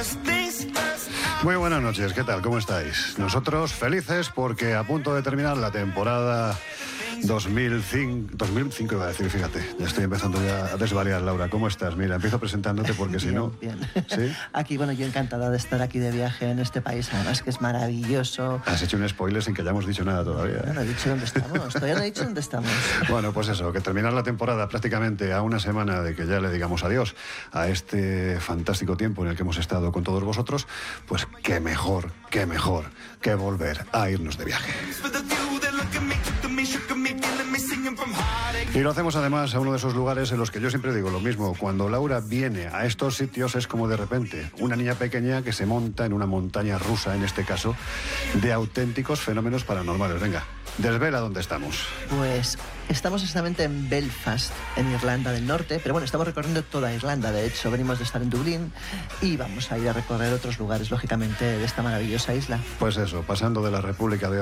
Muy buenas noches, ¿qué tal? ¿Cómo estáis? Nosotros felices porque a punto de terminar la temporada 2005 iba a decir, fíjate, ya estoy empezando ya a desvariar. Laura, ¿cómo estás? Mira, empiezo presentándote porque si no... Bien. ¿Sí? Aquí, bueno, yo encantada de estar aquí de viaje en este país, además que es maravilloso. Has hecho un spoiler sin que hayamos dicho nada todavía. No he dicho dónde estamos, todavía no he dicho dónde estamos. Bueno, pues eso, que terminar la temporada prácticamente a una semana de que ya le digamos adiós a este fantástico tiempo en el que hemos estado con todos vosotros, pues qué mejor que volver a irnos de viaje. Y lo hacemos además a uno de esos lugares en los que yo siempre digo lo mismo. Cuando Laura viene a estos sitios es como de repente una niña pequeña que se monta en una montaña rusa, en este caso, de auténticos fenómenos paranormales. Venga, desvela dónde estamos. Pues estamos exactamente en Belfast, en Irlanda del Norte, pero bueno, estamos recorriendo toda Irlanda. De hecho, venimos de estar en Dublín y vamos a ir a recorrer otros lugares, lógicamente, de esta maravillosa isla. Pues eso, pasando de la República de